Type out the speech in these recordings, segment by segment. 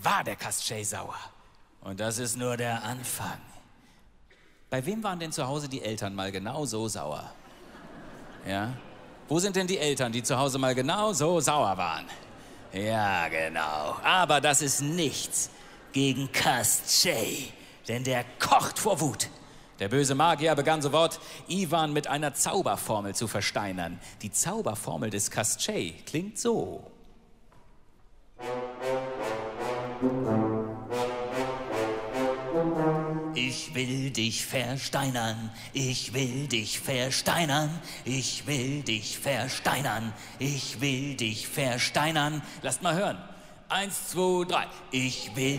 war der Kastschei sauer. Und das ist nur der Anfang. Bei wem waren denn zu Hause die Eltern mal genau so sauer? Ja? Wo sind denn die Eltern, die zu Hause mal genau so sauer waren? Ja, genau. Aber das ist nichts gegen Kastschei, denn der kocht vor Wut. Der böse Magier begann sofort, Iwan mit einer Zauberformel zu versteinern. Die Zauberformel des Kastschei klingt so. Ich will dich versteinern, ich will dich versteinern, ich will dich versteinern, ich will dich versteinern. Lasst mal hören. 1, 2, 3. Ich will...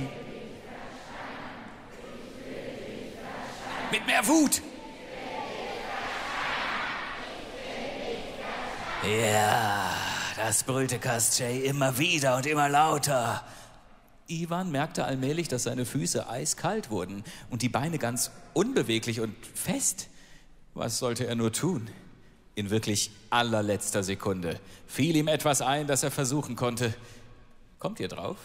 Mit mehr Wut! Ja, das brüllte Kastschei immer wieder und immer lauter. Iwan merkte allmählich, dass seine Füße eiskalt wurden und die Beine ganz unbeweglich und fest. Was sollte er nur tun? In wirklich allerletzter Sekunde fiel ihm etwas ein, das er versuchen konnte. Kommt ihr drauf?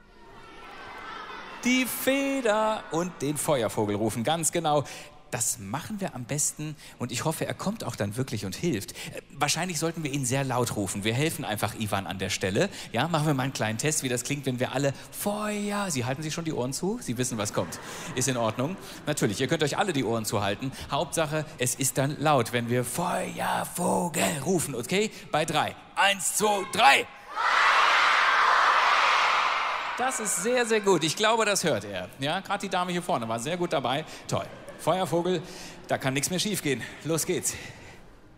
Die Feder und den Feuervogel rufen, ganz genau. Das machen wir am besten und ich hoffe, er kommt auch dann wirklich und hilft. Wahrscheinlich sollten wir ihn sehr laut rufen. Wir helfen einfach Iwan an der Stelle. Ja, machen wir mal einen kleinen Test, wie das klingt, wenn wir alle Feuer... Sie halten sich schon die Ohren zu? Sie wissen, was kommt. Ist in Ordnung? Natürlich, ihr könnt euch alle die Ohren zuhalten. Hauptsache, es ist dann laut, wenn wir Feuervogel rufen, okay? Bei 3. 1, 2, 3. Das ist sehr, sehr gut. Ich glaube, das hört er. Ja, gerade die Dame hier vorne war sehr gut dabei. Toll. Feuervogel, da kann nichts mehr schief gehen. Los geht's.